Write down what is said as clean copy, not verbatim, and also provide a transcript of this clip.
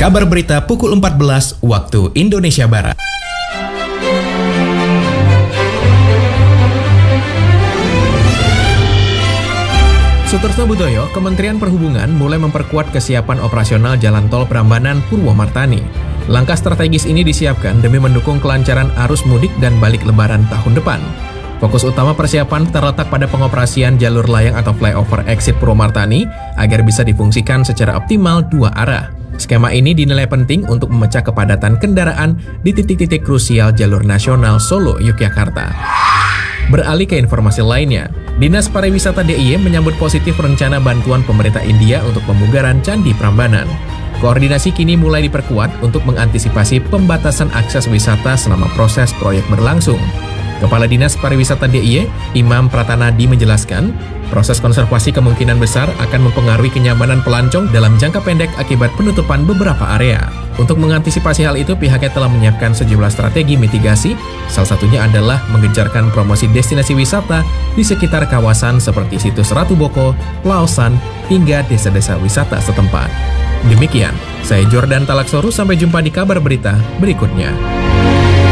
Kabar berita pukul 14 waktu Indonesia Barat. Sutorso Budoyo, Kementerian Perhubungan mulai memperkuat kesiapan operasional Jalan Tol Prambanan Purwomartani. Langkah strategis ini disiapkan demi mendukung kelancaran arus mudik dan balik lebaran tahun depan. Fokus utama persiapan terletak pada pengoperasian jalur layang atau flyover exit Purwomartani agar bisa difungsikan secara optimal dua arah. Skema ini dinilai penting untuk memecah kepadatan kendaraan di titik-titik krusial jalur nasional Solo, Yogyakarta. Beralih ke informasi lainnya, Dinas Pariwisata DIY menyambut positif rencana bantuan pemerintah India untuk pemugaran Candi Prambanan. Koordinasi kini mulai diperkuat untuk mengantisipasi pembatasan akses wisata selama proses proyek berlangsung. Kepala Dinas Pariwisata DIY, Imam Pratanadi menjelaskan, proses konservasi kemungkinan besar akan mempengaruhi kenyamanan pelancong dalam jangka pendek akibat penutupan beberapa area. Untuk mengantisipasi hal itu, pihaknya telah menyiapkan sejumlah strategi mitigasi, salah satunya adalah menggencarkan promosi destinasi wisata di sekitar kawasan seperti situs Ratu Boko, Laosan, hingga desa-desa wisata setempat. Demikian, saya Jordan Talaksoru, sampai jumpa di kabar berita berikutnya.